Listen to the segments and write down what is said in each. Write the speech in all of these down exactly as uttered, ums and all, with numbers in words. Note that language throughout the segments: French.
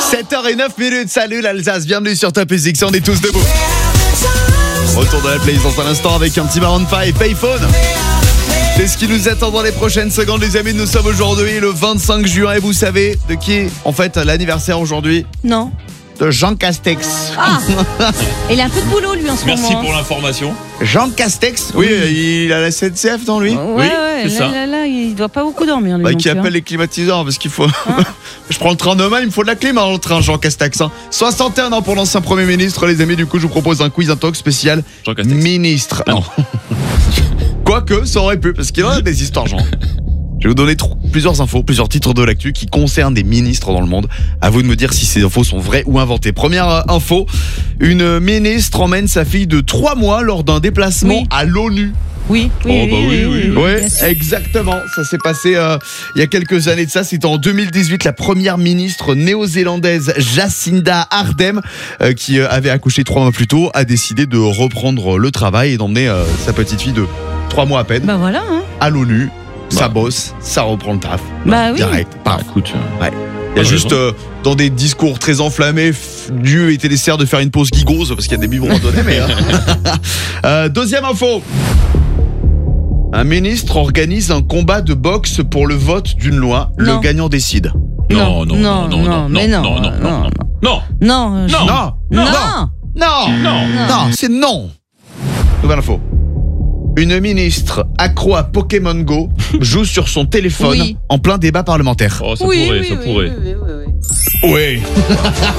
sept heures zéro neuf minutes, salut l'Alsace, bienvenue sur Top Music, on est tous debout. Retour de la playlist dans un instant avec un petit Maroon cinq, Payphone. C'est ce qui nous attend dans les prochaines secondes, les amis. Nous sommes aujourd'hui le vingt-cinq juin et vous savez de qui est en fait l'anniversaire aujourd'hui? Non. De Jean Castex. Ah. Il a un peu de boulot lui en ce Merci moment. Merci pour l'information. Jean Castex, oui, oui, il a la S N C F dans lui. Ouais, oui, ouais, c'est là, ça. là, là, il doit pas beaucoup dormir lui. Bah, non qui plus, appelle hein. les climatiseurs parce qu'il faut. Je prends le train demain, il me faut de la clim dans le train, Jean Castex. Hein. soixante et un ans pour l'ancien Premier ministre, les amis. Du coup, je vous propose un quiz intox spécial. Jean Castex. Ministre. Non. Quoique, ça aurait pu, parce qu'il en a des histoires, Jean. Je vais vous donner tr- plusieurs infos, plusieurs titres de l'actu qui concernent des ministres dans le monde. À vous de me dire si ces infos sont vraies ou inventées. Première euh, info, une ministre emmène sa fille de trois mois lors d'un déplacement Oui. à l'ONU. Oui, oui, Oh, bah oui, oui, Oui, bien sûr. exactement. Ça s'est passé euh, il y a quelques années de ça. C'était en deux mille dix-huit, la première ministre néo-zélandaise Jacinda Ardern, euh, qui euh, avait accouché trois mois plus tôt, a décidé de reprendre le travail et d'emmener euh, sa petite fille de trois mois à peine Bah voilà. Hein. à l'ONU. Ça Bah. bosse, ça reprend le taf. Bah oui. Direct. Bah, Paf. écoute, euh, Ouais. Il y a Ouais, juste raison. euh, dans des discours très enflammés, f- Dieu était nécessaire de faire une pause gigose parce qu'il y a des biberons à donner. Mais, euh. Euh, deuxième info. Un ministre organise un combat de boxe pour le vote d'une loi. Non. Le gagnant décide. Non, non, non, non, non, mais non, non, non, non, non, non, Non, euh, Non. je- Non. non, Non. non. Non, c'est non. Nouvelle info. Une ministre accro à Pokémon Go joue sur son téléphone Oui. en plein débat parlementaire. Oh, ça Oui, pourrait, oui, ça oui, pourrait. oui, oui, oui, oui. Oui.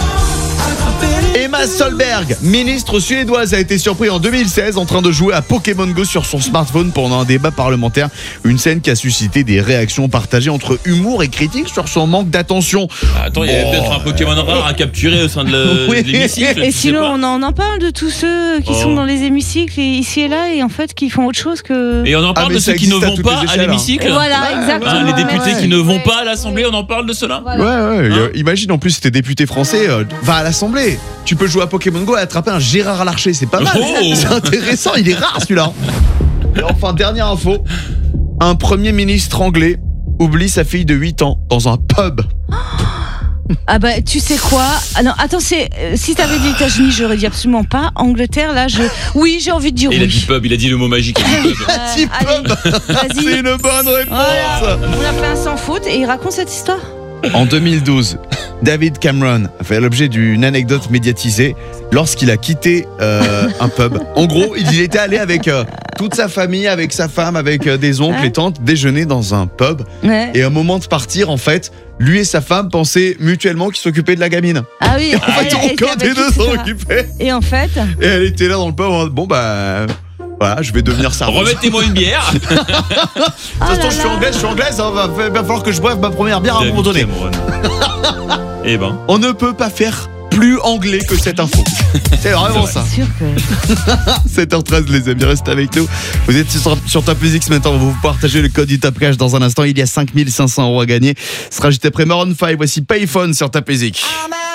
Emma Solberg, ministre suédoise, a été surprise en deux mille seize en train de jouer à Pokémon Go sur son smartphone pendant un débat parlementaire. Une scène qui a suscité des réactions partagées entre humour et critique sur son manque d'attention. Ah, attends, il y avait Bon. peut-être un Pokémon rare à capturer au sein de le- Oui. de l'hémicycle. Et je sais sinon, pas. on en, en parle de tous ceux qui Oh. sont dans les hémicycles et ici et là et en fait qui font autre chose que. Et on en Ah, parle mais de ça ceux qui ne existe à vont toutes pas les à échelles, l'hémicycle. Voilà, Ouais, exactement. Hein, les députés ouais. qui ne vont Ouais. pas à l'Assemblée, on en parle de cela. Voilà. Ouais, ouais. Hein euh, imagine en plus, si t'es député français, euh, va à l'Assemblée. Tu peux jouer à Pokémon Go et attraper un Gérard Larcher. C'est pas mal. Oh. C'est intéressant. Il est rare celui-là. Et enfin, dernière info. Un premier ministre anglais oublie sa fille de huit ans dans un pub. Ah bah tu sais quoi? Ah non, attends, c'est euh, si t'avais dit États-Unis, j'aurais dit absolument pas. Angleterre, là, je. Oui, j'ai envie de dire Et il a dit oui. pub, il a dit le mot magique. Il a dit pub. Euh, Petit allez, pub. C'est vas-y. une bonne réponse. Voilà. On a fait un sans faute et il raconte cette histoire. En deux mille douze, David Cameron a fait l'objet d'une anecdote médiatisée lorsqu'il a quitté euh, un pub. En gros, il était allé avec euh, toute sa famille, avec sa femme, avec euh, des oncles Ouais. et tantes, déjeuner dans un pub. Ouais. Et au moment de partir, en fait, lui et sa femme pensaient mutuellement qu'ils s'occupaient de la gamine. Ah oui. En fait, elle- elle était aucun avec des lui, deux et s'en cetera. occupait. Et en fait. Et elle était là dans le pub en mode, bon bah... Voilà, je vais devenir ça. Remettez-moi une bière. De toute Ah façon, là je suis là. anglaise, je suis anglaise, hein, va, va falloir que je boive ma première bière à un moment donné. David Cameron. Eh ben. On ne peut pas faire plus anglais que cette info. C'est vraiment ça. C'est sûr que. sept heures treize, les amis, restez avec nous. Vous êtes sur, sur Top Music ce matin, on va vous partager le code du Top Cash dans un instant. Il y a cinq mille cinq cents euros à gagner. Ce sera juste après Maroon cinq. Voici Payphone sur Top Music.